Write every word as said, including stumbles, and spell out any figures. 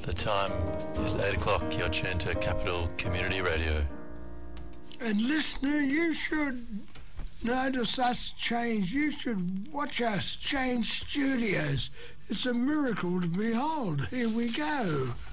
The time is eight o'clock. You're tuned to Capital Community Radio. And listener, you should notice us change. You should watch us change studios. It's a miracle to behold. Here we go.